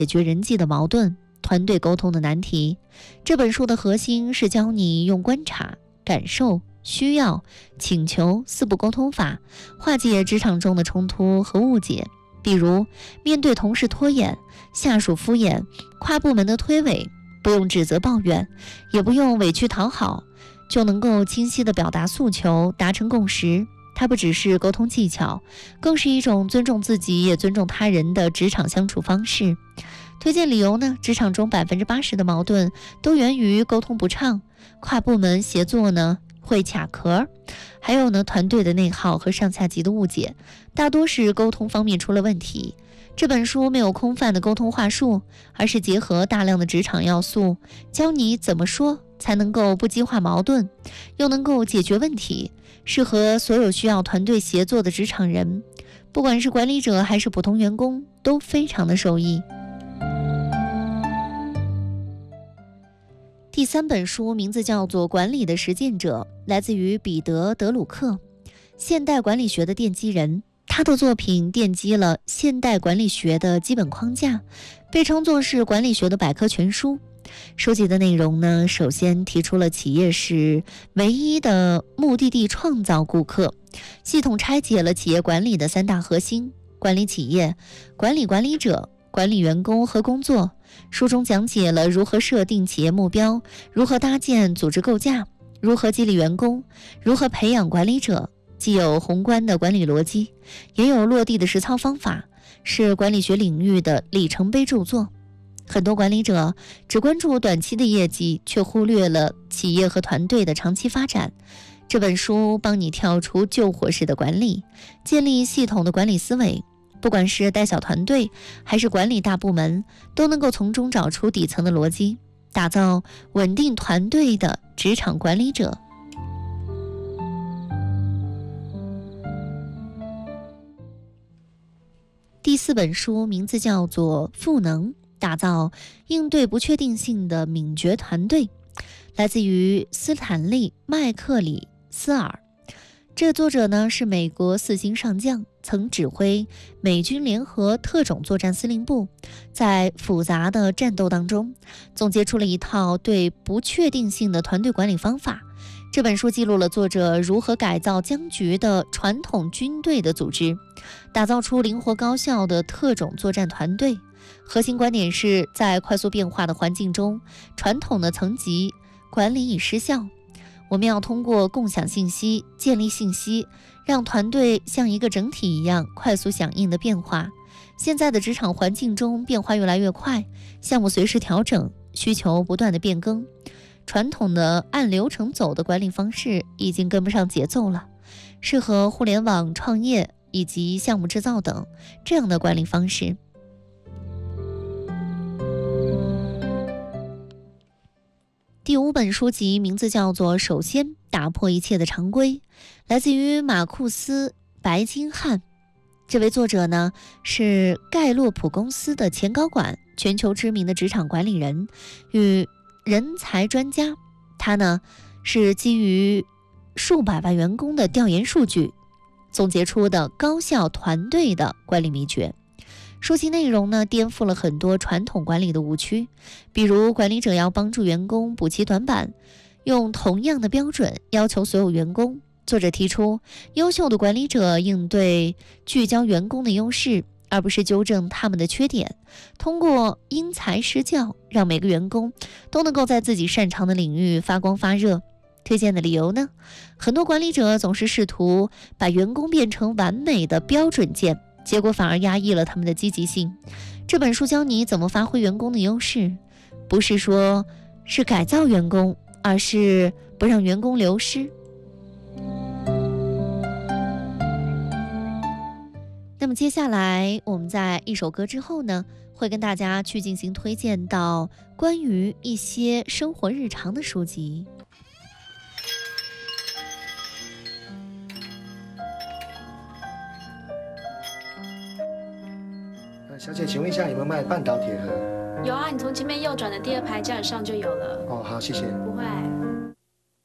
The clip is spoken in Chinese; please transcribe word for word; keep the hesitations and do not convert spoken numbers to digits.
解决人际的矛盾、团队沟通的难题。这本书的核心是教你用观察、感受、需要、请求四步沟通法化解职场中的冲突和误解。比如，面对同事拖延、下属敷衍、跨部门的推诿，不用指责抱怨，也不用委屈讨好，就能够清晰地表达诉求，达成共识。它不只是沟通技巧，更是一种尊重自己也尊重他人的职场相处方式。推荐理由呢，职场中百分之八十的矛盾都源于沟通不畅，跨部门协作呢会卡壳，还有呢团队的内耗和上下级的误解，大多是沟通方面出了问题。这本书没有空泛的沟通话术，而是结合大量的职场要素，教你怎么说才能够不激化矛盾，又能够解决问题，适合所有需要团队协作的职场人，不管是管理者还是普通员工，都非常的受益。第三本书名字叫做《管理的实践者》，来自于彼得·德鲁克，现代管理学的奠基人。他的作品奠基了现代管理学的基本框架，被称作是管理学的百科全书。书籍的内容呢，首先提出了企业是唯一的目的地创造顾客，系统拆解了企业管理的三大核心：管理企业、管理管理者、管理员工和工作。书中讲解了如何设定企业目标，如何搭建组织构架，如何激励员工，如何培养管理者，既有宏观的管理逻辑，也有落地的实操方法，是管理学领域的里程碑著作。很多管理者只关注短期的业绩，却忽略了企业和团队的长期发展。这本书帮你跳出救火式的管理，建立系统的管理思维，不管是带小团队还是管理大部门，都能够从中找出底层的逻辑，打造稳定团队的职场管理者。第四本书名字叫做《赋能》，打造应对不确定性的敏捷团队，来自于斯坦利·麦克里斯尔。这个作者呢是美国四星上将，曾指挥美军联合特种作战司令部，在复杂的战斗当中总结出了一套对不确定性的团队管理方法。这本书记录了作者如何改造僵局的传统军队的组织，打造出灵活高效的特种作战团队。核心观点是在快速变化的环境中，传统的层级管理已失效，我们要通过共享信息、建立信息，让团队像一个整体一样快速响应的变化。现在的职场环境中变化越来越快，项目随时调整，需求不断的变更，传统的按流程走的管理方式已经跟不上节奏了，适合互联网创业以及项目制造等这样的管理方式。第五本书籍名字叫做《首先打破一切的常规》，来自于马库斯·白金汉。这位作者呢是盖洛普公司的前高管，全球知名的职场管理人与人才专家。他呢是基于数百万员工的调研数据总结出的高效团队的管理秘诀。书籍内容呢颠覆了很多传统管理的误区，比如管理者要帮助员工补齐短板，用同样的标准要求所有员工。作者提出，优秀的管理者应对聚焦员工的优势，而不是纠正他们的缺点，通过因材施教，让每个员工都能够在自己擅长的领域发光发热。推荐的理由呢，很多管理者总是试图把员工变成完美的标准件，结果反而压抑了他们的积极性。这本书教你怎么发挥员工的优势，不是说是改造员工，而是不让员工流失。那么接下来我们在一首歌之后呢，会跟大家去进行推荐到关于一些生活日常的书籍。 小姐，请问一下有没有卖半导铁盒？ 有啊，你从前面右转的第二排架子上就有了。 哦，好，谢谢。 不会。